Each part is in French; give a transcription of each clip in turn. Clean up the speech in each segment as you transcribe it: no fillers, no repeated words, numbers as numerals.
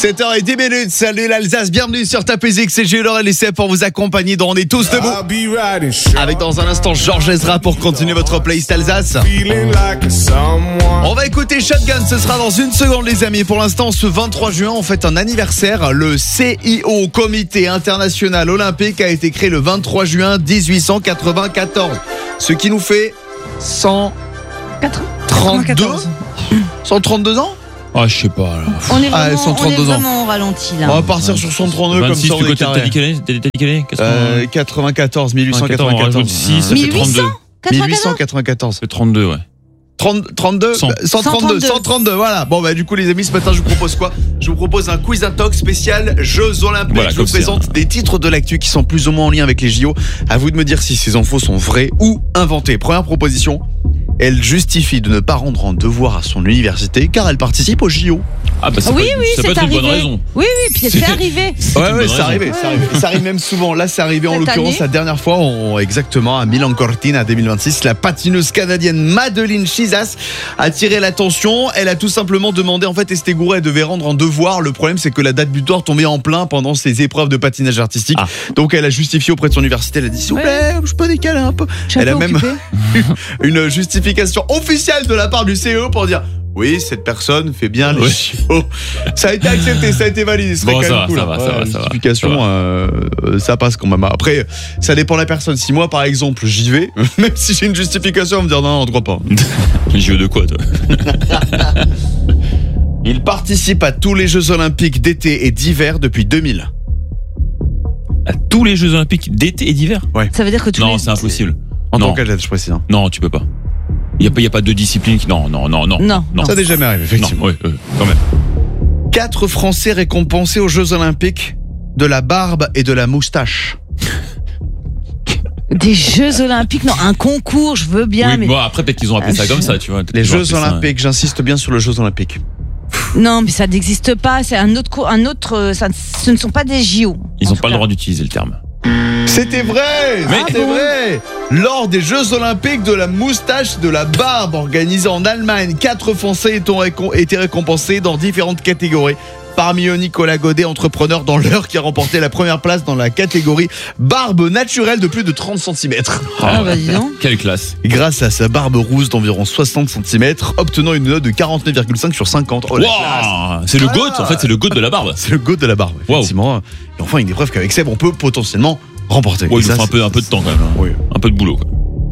7h10, salut l'Alsace, bienvenue sur Ta Musique, c'est Jules Laurel et c'est pour vous accompagner dans On est tous debout. Avec dans un instant Georges Ezra pour continuer votre playlist Alsace. On va écouter Shotgun, ce sera dans une seconde les amis. Pour l'instant, ce 23 juin, on fête un anniversaire. Le CIO, Comité International Olympique, a été créé le 23 juin 1894. Ce qui nous fait 132 ans. Ah, je sais pas là. On est vraiment, 132 ans. Vraiment au ralenti là. On va partir sur 132 comme 26, ça on est t'as carré. dit quelle année 94, 1894. 1894. 1800 1894. C'est 32, ouais. 32 100. 132, voilà. Bon bah du coup les amis, ce matin je vous propose quoi? Je vous propose un quiz intox spécial Jeux Olympiques. Voilà, je vous présente des titres de l'actu qui sont plus ou moins en lien avec les JO. À vous de me dire si ces infos sont vraies ou inventées. Première proposition, elle justifie de ne pas rendre un devoir à son université car elle participe aux JO. Ah bah ça Oui, peut, oui, ça peut c'est être une bonne arrivé. raison. Oui, puis c'est arrivé. Ouais, c'est arrivé. Ça arrive même souvent. Là, c'est arrivé en Cette l'occurrence année. la dernière fois, exactement à Milan Cortina 2026. La patineuse canadienne Madeline Chizas a attiré l'attention. Elle a tout simplement demandé, en fait, Estegura, elle devait rendre un devoir. Le problème, c'est que la date butoir tombait en plein pendant ses épreuves de patinage artistique. Ah. Donc, elle a justifié auprès de son université. Elle a dit, s'il vous plaît, je peux décaler un peu. Elle a même eu une justification officielle de la part du CEO pour dire. Oui, cette personne fait bien les JO. Ça a été accepté, ça a été validé. Ce serait Bon, quand ça même va, cool. ça va, ça va. Justification, ça passe quand même. Après, ça dépend de la personne. Si moi, par exemple, j'y vais, même si j'ai une justification, on me dire non, on ne croit pas. Les JO de quoi, toi? Il participe à tous les Jeux Olympiques d'été et d'hiver depuis 2000. À tous les Jeux Olympiques d'été et d'hiver? Ça veut dire que tous Non, les... c'est impossible. En Non. tant qu'athlète, je précise. Hein. Non, tu peux pas. Il y a pas deux disciplines qui... Non. Non. Ça n'est jamais arrivé, effectivement. Non, quand même. 4 Français récompensés aux Jeux Olympiques de la barbe et de la moustache. Des Jeux Olympiques, non, un concours, je veux bien, Oui, mais... bon, après, peut-être qu'ils ont appelé ça comme ça, tu vois. Les Ils ont Jeux appelé ça, Olympiques, j'insiste bien sur les Jeux Olympiques. Non, mais ça n'existe pas, c'est un autre ce ne sont pas des JO. Ils en n'ont tout pas le cas. droit d'utiliser le terme. C'était vrai, Mais- c'était vrai. Lors des Jeux Olympiques de la moustache, de la barbe organisés en Allemagne, 4 Français étaient récompensés dans différentes catégories. Parmi eux, Nicolas Godet, entrepreneur dans l'Eure, qui a remporté la première place dans la catégorie barbe naturelle de plus de 30 cm. Ah, bah dis donc. Quelle classe. Grâce à sa barbe rousse d'environ 60 cm, obtenant une note de 49,5 sur 50. Oh, la classe. Wow, c'est le GOAT, en fait, c'est le GOAT de la barbe. C'est le goût de la barbe, effectivement. Et enfin, une épreuve qu'avec Seb, on peut potentiellement remporter. Ouais, Et il nous ça, faut un peu de temps quand même. Hein. Oui. Un peu de boulot, quoi.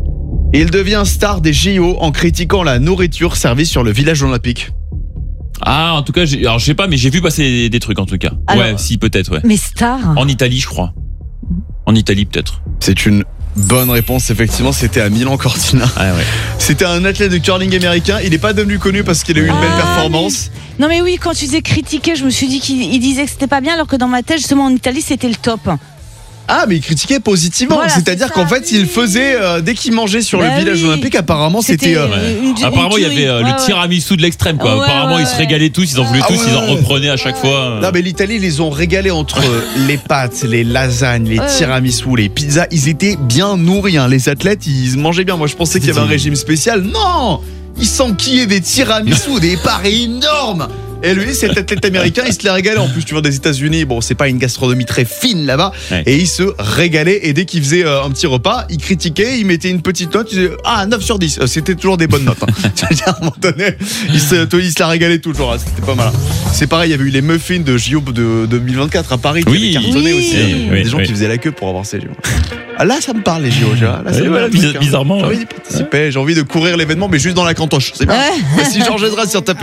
Il devient star des JO en critiquant la nourriture servie sur le village olympique. Ah, en tout cas, alors je sais pas, mais j'ai vu passer des trucs en tout cas. Alors- Ouais, si, peut-être, ouais. Mais star. En Italie, je crois. En Italie, peut-être. C'est une bonne réponse, effectivement, c'était à Milan Cortina. Ah ouais. C'était un athlète de curling américain. Il n'est pas devenu connu parce qu'il a eu une belle performance. Non mais oui, quand tu disais critiquer, je me suis dit qu'il disait que c'était pas bien, alors que dans ma tête, justement, en Italie, c'était le top. Ah, mais il critiquait positivement. Voilà, c'est-à-dire c'est qu'en ça, fait, il faisait, dès qu'il mangeait sur Bah le village oui. olympique, apparemment, c'était... Apparemment, il y avait tuerie. le tiramisu de l'extrême, quoi. Ouais, Apparemment, ouais, ils se ouais. régalaient tous, ils en voulaient Ah tous, ouais, ils en ouais. reprenaient à chaque fois. Non mais l'Italie, ils les ont régalés entre les pâtes, les lasagnes, les Ouais. tiramisu, les pizzas. Ils étaient bien nourris, hein. Les athlètes, ils mangeaient bien. Moi, je pensais qu'il y avait un régime spécial. Non, ils s'enquillaient des tiramisu, des parts énormes. Et lui, cet athlète américain, il se les régalait. En plus, tu vois, des États-Unis, bon, c'est pas une gastronomie très fine là-bas. Ouais. Et il se régalait. Et dès qu'il faisait un petit repas, il critiquait, il mettait une petite note. Il disait, 9 sur 10. C'était toujours des bonnes notes. Hein. C'est-à-dire, à un moment donné, il se la régalait toujours. Hein. C'était pas mal. Hein. C'est pareil, il y avait eu les muffins de JO de 2024 à Paris qui Oui. avaient cartonné Oui. aussi. Oui, Des gens oui. qui faisaient la queue pour avoir ces JO. Ah, là, ça me parle, les JO. Là, ça Oui, me voilà, parle, le truc, hein. bizarrement, J'ai envie ouais. d'y participer, j'ai envie de courir l'événement, mais juste dans la cantoche. C'est bien. Ouais. Voici Georges Ezra sur Ta